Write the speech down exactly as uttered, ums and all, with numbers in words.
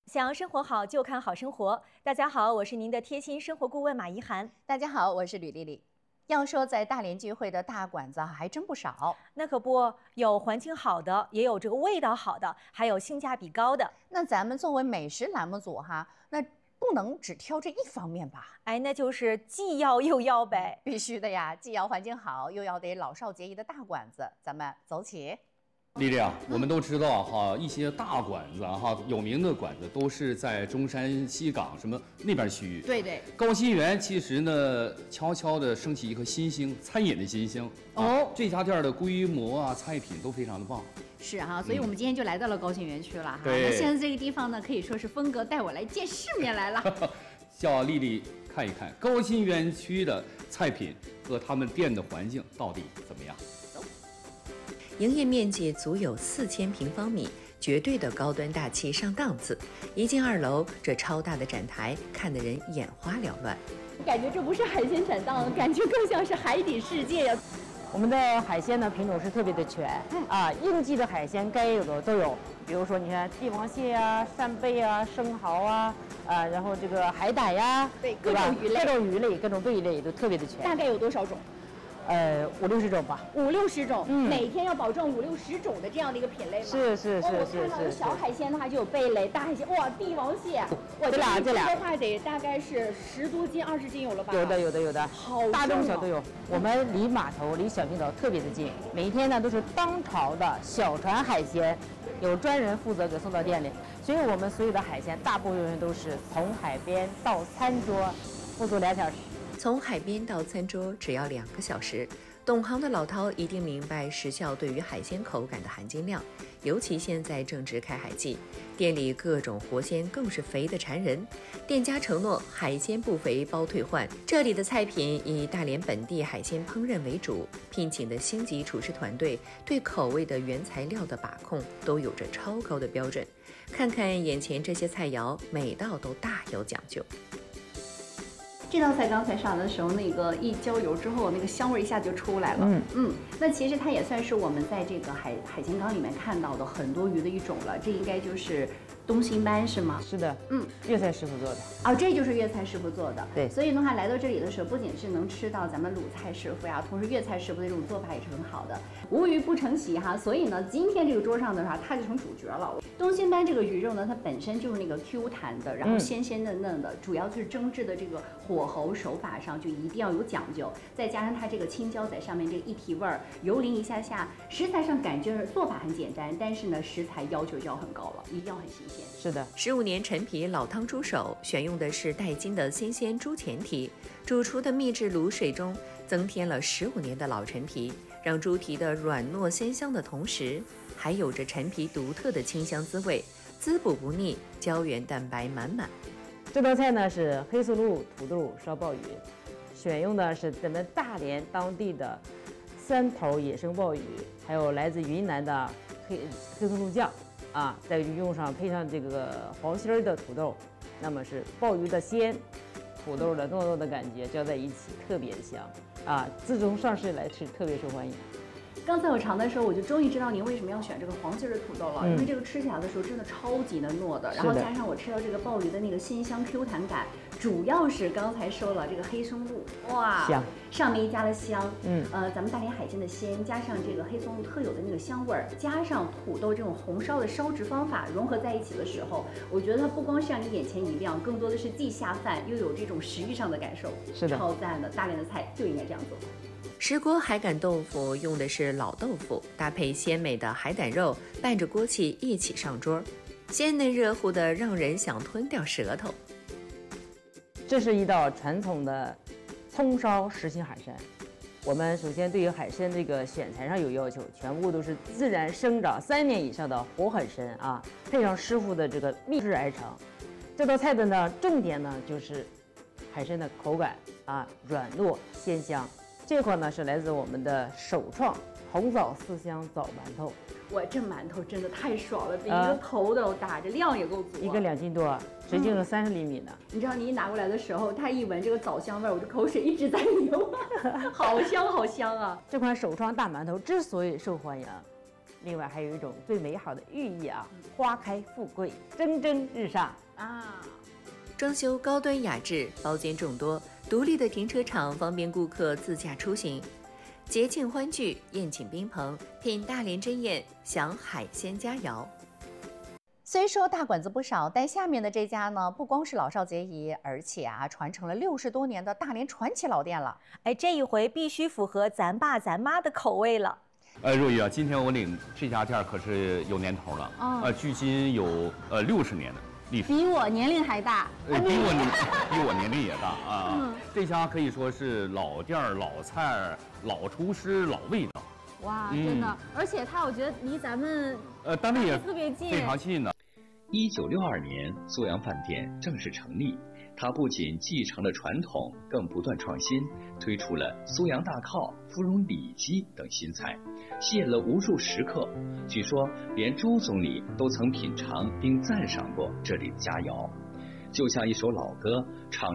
想要生活好，就看好生活。大家好，我是您的贴心生活顾问马怡涵。 大家好，我是吕丽丽。要说在大连聚会的大馆子还真不少， 那可不，有环境好的，也有这个味道好的，还有性价比高的。 那咱们作为美食栏目组哈，那不能只挑这一方面吧？ 哎，那就是既要又要呗。 必须的呀，既要环境好，又要得老少皆宜的大馆子。咱们走起。 丽丽啊，我们都知道哈，一些大馆子哈，有名的馆子都是在中山西港什么那边区域。 对对。 高新园其实呢，悄悄地升起一颗新星，餐饮的新星。 哦、 啊，这家店的规模啊，菜品都非常的棒。 是哈、啊，所以我们今天就来到了高新园区了哈。 对。 那现在这个地方呢，可以说是峰哥带我来见世面来了。 叫丽丽看一看高新园区的菜品和他们店的环境到底怎么样。 营业面积足有四千平方米，绝对的高端大气上档次。一进二楼，这超大的展台看得人眼花缭乱。 感觉这不是海鲜展档，感觉更像是海底世界呀。 我们的海鲜呢品种是特别的全，嗯啊，应季的海鲜该有的都有。比如说，你看帝王蟹呀、扇贝啊、生蚝啊，啊，然后这个海胆呀， 对，各种鱼类、 各种鱼类、各种贝类都特别的全。 大概有多少种？ 呃，五六十种吧， 五六十种， 嗯， 每天要保证五六十种的这样的一个品类吗？ 是是是是是。 哦、我看到的小海鲜的话就有贝类，大海鲜哇，帝王蟹， 我这俩这俩的话得大概是十多斤、二十斤有了吧？ 有的有的有的， 好、啊， 大中小都有。我们离码头、离小青岛特别的近，每一天呢都是当潮的小船海鲜，有专人负责给送到店里，所以我们所有的海鲜大部分都是从海边到餐桌，不足两小时。 从海边到餐桌只要两个小时，懂行的老饕一定明白时效对于海鲜口感的含金量。尤其现在正值开海季，店里各种活鲜更是肥得馋人。店家承诺海鲜不肥包退换。这里的菜品以大连本地海鲜烹饪为主，聘请的星级厨师团队对口味的原材料的把控都有着超高的标准。看看眼前这些菜肴，每道都大有讲究。 这道菜刚才上来的时候，那个一浇油之后，那个香味一下就出来了。 嗯嗯，那其实它也算是我们在这个海海鲜缸里面看到的很多鱼的一种了。这应该就是东星斑是吗？ 是的， 嗯， 粤菜师傅做的。 哦，这就是粤菜师傅做的。 对， 所以的话来到这里的时候，不仅是能吃到咱们鲁菜师傅呀，同时粤菜师傅的这种做法也是很好的，无鱼不成席哈。所以呢，今天这个桌上的话，它就成主角了。东星斑这个鱼肉呢，它本身就是那个 Q 弹的，然后鲜鲜嫩嫩的，嗯、主要就是蒸制的这个火候手法上就一定要有讲究，再加上它这个青椒在上面这个一提味儿，油淋一下下，食材上感觉做法很简单，但是呢，食材要求就要很高了，一定要很新鲜。 是的， 十五年陈皮老汤猪手，选用的是带筋的新鲜猪前蹄，主厨的秘制卤水中增添了十五年的老陈皮，让猪蹄的软糯鲜香的同时，还有着陈皮独特的清香滋味，滋补不腻，胶原蛋白满满。 这道菜呢是黑松露土豆烧鲍鱼，选用的是咱们大连当地的三头野生鲍鱼，还有来自云南的黑黑松露酱啊，再用上配上这个黄心儿的土豆，那么是鲍鱼的鲜，土豆的糯糯的感觉交在一起，特别香啊！自从上市以来是特别受欢迎。 刚才我尝的时候，我就终于知道您为什么要选这个黄心儿的土豆了， 嗯、 因为这个吃起来的时候真的超级的糯的，然后加上我吃到这个鲍鱼的那个鲜香 Q 弹感，主要是刚才说了这个黑松露，哇， 香， 上面一加了香， 嗯， 呃，咱们大连海鲜的鲜，加上这个黑松露特有的那个香味儿，加上土豆这种红烧的烧制方法融合在一起的时候，我觉得它不光是让你眼前一亮，更多的是既下饭又有这种食欲上的感受， 是的， 超赞的，大连的菜就应该这样做。 石锅海胆豆腐用的是老豆腐，搭配鲜美的海胆肉，伴着锅气一起上桌，鲜嫩热乎的，让人想吞掉舌头。 这是一道传统的葱烧实心海参。我们首先对于海参这个选材上有要求，全部都是自然生长三年以上的活海参啊，配上师傅的这个秘制而成。这道菜的呢重点呢就是海参的口感啊，软糯鲜香。这块呢是来自我们的首创红枣四香枣馒头。 哇，这馒头真的太爽了，比一个头都大，这量也够足、啊。 一个两斤多，直径是三十厘米呢、 嗯。你知道，你一拿过来的时候，它一闻这个枣香味儿，我的口水一直在流，好香好香啊！ 这款首创大馒头之所以受欢迎， 另外还有一种最美好的寓意啊，花开富贵，蒸蒸日上啊。 装修高端雅致，包间众多，独立的停车场方便顾客自驾出行。节庆欢聚，宴请宾朋，品大连真宴，享海鲜佳肴。 虽说大馆子不少，但下面的这家呢，不光是老少皆宜，而且啊，传承了六十多年的大连传奇老店了。 哎，这一回必须符合咱爸咱妈的口味了。 呃，若雨啊，今天我领这家店可是有年头了， 哦、 呃，距今有呃六十年的历史， 比我年龄还大， 呃、比我比我年龄也大啊。嗯、这家可以说是老店、老菜、老厨师、老味道。 哇，真的，嗯、而且它我觉得离咱们呃单位也特别近， 非常近的。 一九六二年，苏阳饭店正式成立。它不仅继承了传统，更不断创新，推出了苏阳大靠、芙蓉里脊等新菜，吸引了无数食客。据说，连朱总理都曾品尝并赞赏过这里的佳肴。就像一首老歌唱。